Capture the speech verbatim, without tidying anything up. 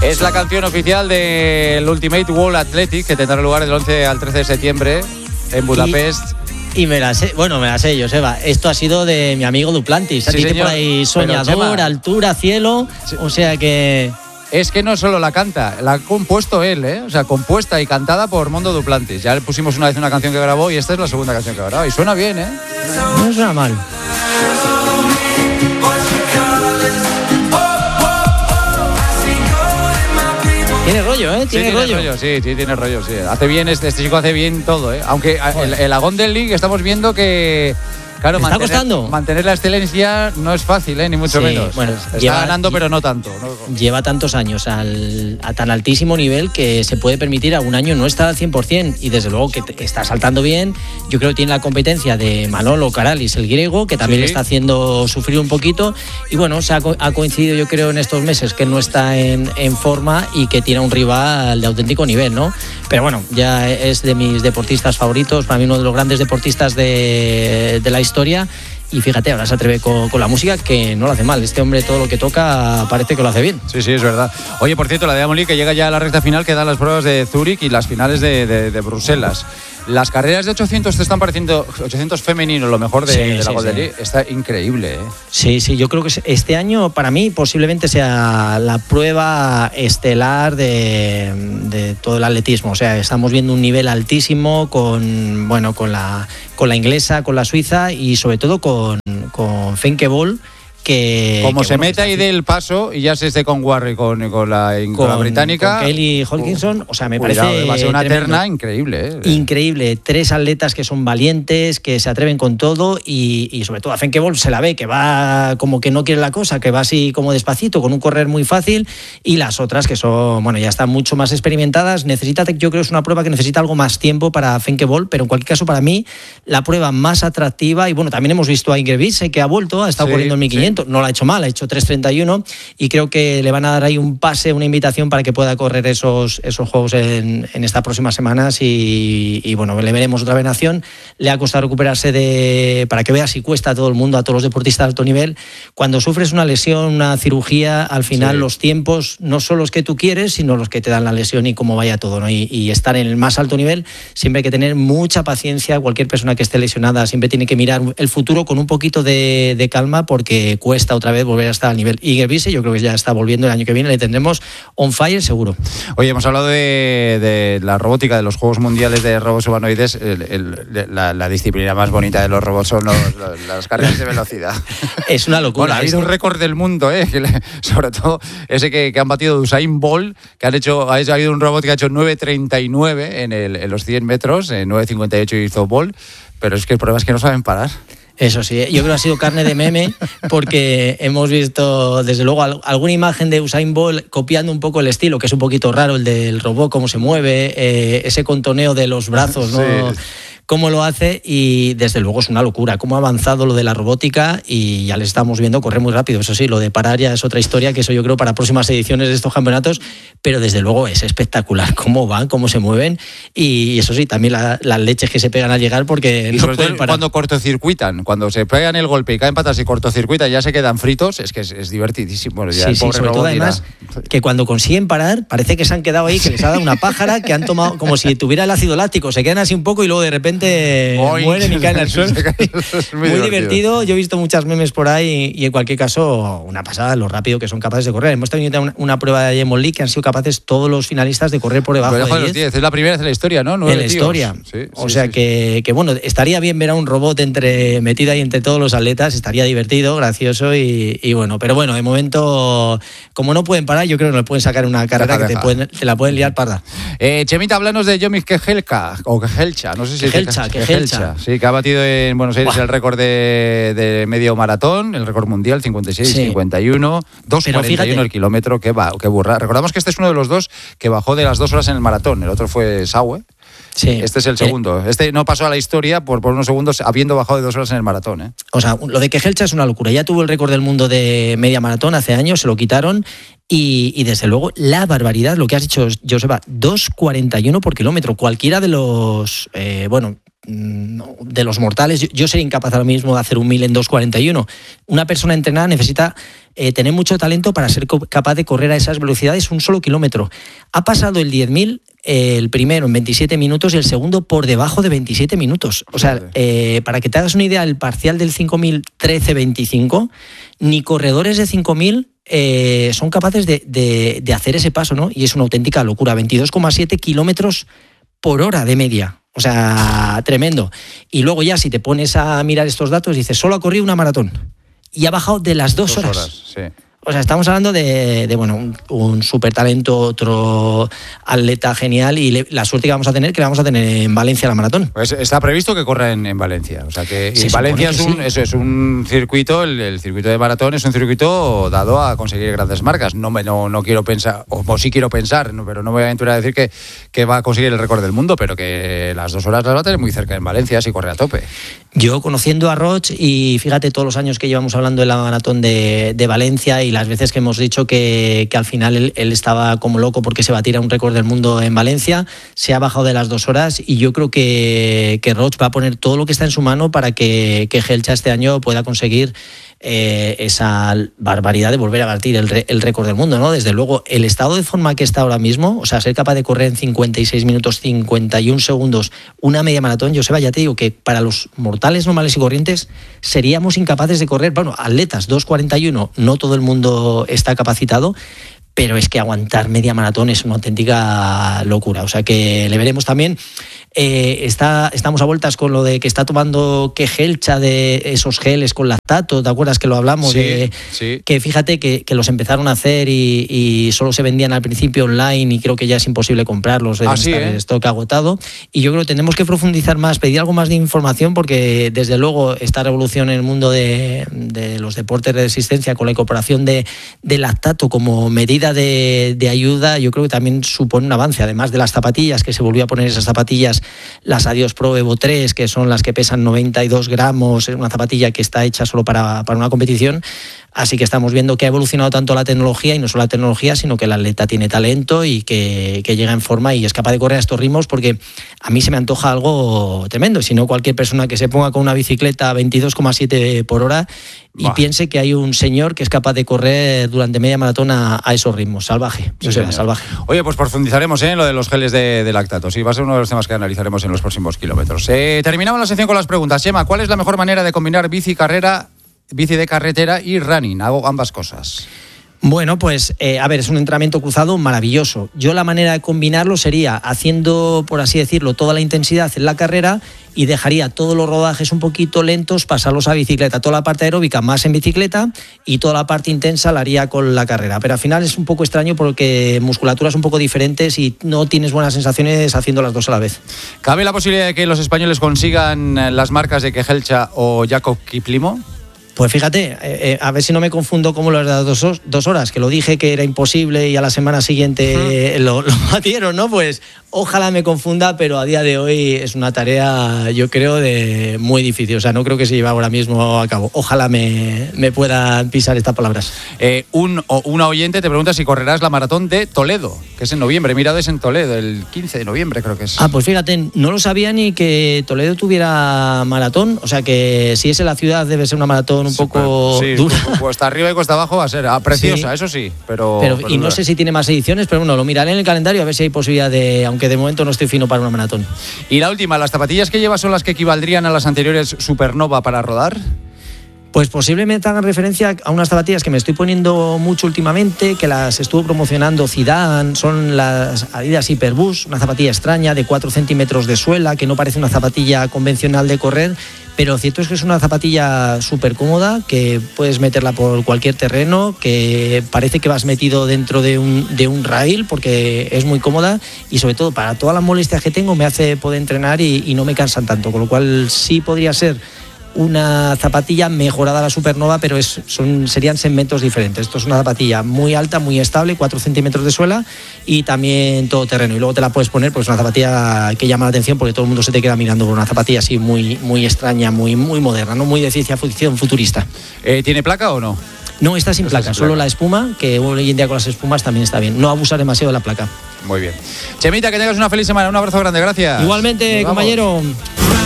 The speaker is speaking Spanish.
Es la canción oficial del Ultimate World Athletic, que tendrá lugar del once al trece de septiembre en Budapest. Y, y me la sé, bueno, me la sé, Joseba. Esto ha sido de mi amigo Duplantis. Sí, dice señor, por ahí soñador, altura, cielo. Sí. O sea que... Es que no solo la canta, la ha compuesto él, ¿eh? O sea, compuesta y cantada por Mondo Duplantis. Ya le pusimos una vez una canción que grabó y esta es la segunda canción que grabó. Y suena bien, ¿eh? No suena mal. Tiene rollo, ¿eh? Tiene, sí, rollo. tiene rollo. Sí, sí, tiene rollo, sí. Hace bien, este, este chico hace bien todo, ¿eh? Aunque el, el Agón League estamos viendo que... Claro, ¿Está mantener, costando? mantener la excelencia no es fácil, ¿eh? Ni mucho sí, menos. Bueno, está lleva, ganando, pero no tanto, ¿no? Lleva tantos años al, a tan altísimo nivel que se puede permitir a un año no estar al cien por ciento y desde luego que está saltando bien. Yo creo que tiene la competencia de Manolo Caralis, el griego, que también sí. le está haciendo sufrir un poquito. Y bueno, se ha, ha coincidido yo creo en estos meses que no está en, en forma y que tiene un rival de auténtico nivel, ¿no? Pero bueno, ya es de mis deportistas favoritos, para mí uno de los grandes deportistas de, de la historia. Y fíjate, ahora se atreve con, con la música, que no lo hace mal. Este hombre todo lo que toca parece que lo hace bien. Sí, sí, es verdad. Oye, por cierto, la Diamond League que llega ya a la recta final, quedan las pruebas de Zúrich y las finales de, de, de Bruselas. Las carreras de ochocientos te están pareciendo, ochocientos femenino, lo mejor de, sí, de la sí, Golden sí. League. Está increíble, ¿eh? Sí, sí, yo creo que este año para mí posiblemente sea la prueba estelar de, de todo el atletismo. O sea, estamos viendo un nivel altísimo con, bueno, con la, con la inglesa, con la suiza y sobre todo con, con Femke Bol. Que, como que, se bueno, meta ahí del paso y ya se esté con Warry, con, con, la, con, con la británica. Con Kelly Hodgkinson, o sea, me cuidado, parece. Va a ser una tremendo. terna increíble, ¿eh? Increíble. Tres atletas que son valientes, que se atreven con todo y, y sobre todo a Femke Bol se la ve que va como que no quiere la cosa, que va así como despacito, con un correr muy fácil. Y las otras que son, bueno, ya están mucho más experimentadas. Necesita, yo creo que es una prueba que necesita algo más tiempo para Femke Bol, pero en cualquier caso, para mí, la prueba más atractiva. Y bueno, también hemos visto a Ingrid Wiese, que ha vuelto, ha estado sí, corriendo en mil quinientos, sí. no la ha hecho mal, ha hecho tres treinta y uno y creo que le van a dar ahí un pase, una invitación para que pueda correr esos, esos juegos en, en estas próximas semanas y, y bueno, le veremos otra vez en acción. Le ha costado recuperarse de, para que vea si cuesta a todo el mundo, a todos los deportistas de alto nivel. Cuando sufres una lesión, una cirugía, al final sí. los tiempos no son los que tú quieres, sino los que te dan la lesión y cómo vaya todo, ¿no? Y, y estar en el más alto nivel, siempre hay que tener mucha paciencia. Cualquier persona que esté lesionada siempre tiene que mirar el futuro con un poquito de, de calma porque cuesta otra vez volver a estar al nivel. Y Gervise yo creo que ya está volviendo el año que viene, le tendremos on fire seguro. Oye, hemos hablado de, de la robótica, de los Juegos Mundiales de Robots Humanoides. El, el, la, la disciplina más bonita de los robots son los, los, las carreras de velocidad. Es una locura. Bueno, ha habido un récord del mundo, ¿eh? Que le, sobre todo ese que, que han batido de Usain Bolt, que han hecho, ha, hecho, ha habido un robot que ha hecho nueve treinta y nueve en, el, en los cien metros, en nueve cincuenta y ocho hizo Bolt, pero es que el problema es que no saben parar. Eso sí, yo creo que ha sido carne de meme porque hemos visto desde luego alguna imagen de Usain Bolt copiando un poco el estilo, que es un poquito raro el del robot, cómo se mueve, eh, ese contoneo de los brazos, ¿no? Sí. Cómo lo hace y desde luego es una locura, cómo ha avanzado lo de la robótica y ya les estamos viendo correr muy rápido. Eso sí, lo de parar ya es otra historia, que eso yo creo para próximas ediciones de estos campeonatos, pero desde luego es espectacular cómo van, cómo se mueven y eso sí, también la, las leches que se pegan al llegar porque y no pueden parar. Cuando cortocircuitan, cuando se pegan el golpe y caen patas y cortocircuitan ya se quedan fritos, es que es, es divertidísimo. Bueno, ya sí, sí, sobre todo además que cuando consiguen parar parece que se han quedado ahí, que les ha dado una pájara, que han tomado como si tuviera el ácido láctico, se quedan así un poco y luego de repente Oy. mueren y caen al suelo. Muy, muy divertido. divertido. Yo he visto muchas memes por ahí y en cualquier caso una pasada lo rápido que son capaces de correr. Hemos tenido una, una prueba de Diamond League que han sido capaces todos los finalistas de correr por debajo de diez. los diez. Es la primera vez en la historia, ¿no? Nueve en la tíos. historia. Sí, o sí, sea sí. Que, que bueno, estaría bien ver a un robot entre metido ahí entre todos los atletas, estaría divertido, gracioso y, y bueno, pero bueno, de momento como no pueden parar, yo creo que nos pueden sacar una carrera deja, que deja. Te, pueden, te la pueden liar parda. Eh, Chemita, háblanos de Yomi Kejelcha o Kejelcha, no sé si Kejelcha, Kejelcha. Kejelcha, sí, que ha batido en Buenos Aires Buah. el récord de, de medio maratón, el récord mundial, cincuenta y seis sí. cincuenta y uno, dos cuarenta y uno el kilómetro, qué, va, qué burra. Recordamos que este es uno de los dos que bajó de las dos horas en el maratón, el otro fue Saue. Sí. Este es el segundo. Este no pasó a la historia por, por unos segundos habiendo bajado de dos horas en el maratón, ¿eh? O sea, lo de Kejelcha es una locura. Ya tuvo el récord del mundo de media maratón hace años, se lo quitaron. Y, y desde luego la barbaridad, lo que has dicho, Joseba, dos cuarenta y uno por kilómetro. Cualquiera de los, eh, bueno, de los mortales. Yo, yo sería incapaz ahora mismo de hacer un mil en dos cuarenta y uno. Una persona entrenada necesita eh, tener mucho talento para ser capaz de correr a esas velocidades un solo kilómetro. Ha pasado el diez mil, eh, el primero en veintisiete minutos y el segundo por debajo de veintisiete minutos. O sea, eh, para que te hagas una idea, el parcial del cinco mil trece veinticinco, ni corredores de cinco mil eh, son capaces de, de, de hacer ese paso, ¿no? Y es una auténtica locura. veintidós coma siete kilómetros por hora de media. O sea, tremendo. Y luego ya si te pones a mirar estos datos, dices, solo ha corrido una maratón. Y ha bajado de las dos, dos horas. horas sí. O sea, estamos hablando de, de bueno, un, un súper talento, otro atleta genial y le, la suerte que vamos a tener, que vamos a tener en Valencia la maratón. Pues está previsto que corra en, en Valencia. O sea que sí, Valencia es un, sí. eso es un circuito, el, el circuito de maratón es un circuito dado a conseguir grandes marcas. No me, no, no quiero pensar, o, o sí quiero pensar, no, pero no me voy a aventurar a decir que, que va a conseguir el récord del mundo, pero que las dos horas las va a tener muy cerca en Valencia si corre a tope. Yo conociendo a Roig y fíjate todos los años que llevamos hablando de la maratón de, de Valencia y las veces que hemos dicho que, que al final él, él estaba como loco porque se batiera un récord del mundo en Valencia, se ha bajado de las dos horas y yo creo que, que Roig va a poner todo lo que está en su mano para que, que Gelcha este año pueda conseguir eh, esa barbaridad de volver a batir el, re, el récord del mundo, ¿no? Desde luego, el estado de forma que está ahora mismo, o sea, ser capaz de correr en cincuenta y seis minutos cincuenta y un segundos una media maratón, Joseba, ya te digo que para los mortales normales y corrientes seríamos incapaces de correr, bueno, atletas dos cuarenta y uno, no todo el mundo está capacitado, pero es que aguantar media maratón es una auténtica locura. O sea que le veremos también. Eh, está, estamos a vueltas con lo de que está tomando que Gelcha de esos geles con lactato, ¿te acuerdas que lo hablamos? Sí, de, sí. Que fíjate que, que los empezaron a hacer y, y solo se vendían al principio online y creo que ya es imposible comprarlos, deben Así, estar ¿eh? en stock agotado. Y yo creo que tenemos que profundizar más, pedir algo más de información porque desde luego esta revolución en el mundo de, de los deportes de resistencia con la incorporación de, de lactato como medida de, de ayuda, yo creo que también supone un avance, además de las zapatillas, que se volvió a poner esas zapatillas, las Adios Pro Evo tres, que son las que pesan noventa y dos gramos, es una zapatilla que está hecha solo para, para una competición. Así que estamos viendo que ha evolucionado tanto la tecnología, y no solo la tecnología, sino que el atleta tiene talento y que, que llega en forma y es capaz de correr a estos ritmos, porque a mí se me antoja algo tremendo. Si no, cualquier persona que se ponga con una bicicleta a veintidós coma siete por hora y bah. piense que hay un señor que es capaz de correr durante media maratón a, a esos ritmos. Salvaje, sí, sea, salvaje. Oye, pues profundizaremos ¿eh? en lo de los geles de, de lactato. Sí, va a ser uno de los temas que analizaremos en los próximos kilómetros. Eh, terminamos la sección con las preguntas. Chema, ¿cuál es la mejor manera de combinar bici, carrera, bici de carretera y running? Hago ambas cosas. Bueno, pues eh, a ver, es un entrenamiento cruzado maravilloso. Yo la manera de combinarlo sería haciendo, por así decirlo, toda la intensidad en la carrera y dejaría todos los rodajes un poquito lentos, pasarlos a bicicleta. Toda la parte aeróbica más en bicicleta y toda la parte intensa la haría con la carrera. Pero al final es un poco extraño porque musculaturas un poco diferentes y no tienes buenas sensaciones haciendo las dos a la vez. ¿Cabe la posibilidad de que los españoles consigan las marcas de Kejelcha o Jakob Kiplimo? Pues fíjate, eh, eh, a ver si no me confundo como las de las dos, dos horas, que lo dije que era imposible y a la semana siguiente uh-huh. lo, lo batieron, ¿no? Pues ojalá me confunda, pero a día de hoy es una tarea, yo creo, de muy difícil. O sea, no creo que se lleve ahora mismo a cabo. Ojalá me, me puedan pisar estas palabras. Eh, un, una oyente te pregunta si correrás la maratón de Toledo, que es en noviembre. Mira, es en Toledo, el quince de noviembre creo que es. Ah, pues fíjate, no lo sabía ni que Toledo tuviera maratón. O sea, que si es en la ciudad debe ser una maratón un sí, poco sí, dura. Cuesta arriba y cuesta abajo va a ser ah, preciosa, sí. eso sí. Pero, pero, pero y no sé si tiene más ediciones, pero bueno, lo miraré en el calendario a ver si hay posibilidad de, aunque de momento no estoy fino para una maratón. Y la última, ¿las zapatillas que llevas son las que equivaldrían a las anteriores Supernova para rodar? Pues posiblemente hagan referencia a unas zapatillas que me estoy poniendo mucho últimamente, que las estuvo promocionando Zidane, son las Adidas Hyperboost, una zapatilla extraña de cuatro centímetros de suela, que no parece una zapatilla convencional de correr, pero lo cierto es que es una zapatilla súper cómoda, que puedes meterla por cualquier terreno, que parece que vas metido dentro de un, de un rail, porque es muy cómoda y sobre todo para todas las molestias que tengo me hace poder entrenar y, y no me cansan tanto, con lo cual sí podría ser una zapatilla mejorada a la Supernova, pero es, son, serían segmentos diferentes. Esto es una zapatilla muy alta, muy estable, cuatro centímetros de suela y también todo terreno. Y luego te la puedes poner, pues una zapatilla que llama la atención porque todo el mundo se te queda mirando por una zapatilla así muy, muy extraña, muy, muy moderna, no muy de ciencia ficción futurista. Eh, ¿Tiene placa o no? No, está sin placa, solo placa. La espuma, que hoy en día con las espumas también está bien. No abusar demasiado de la placa. Muy bien. Chemita, que tengas una feliz semana. Un abrazo grande, gracias. Igualmente, compañero.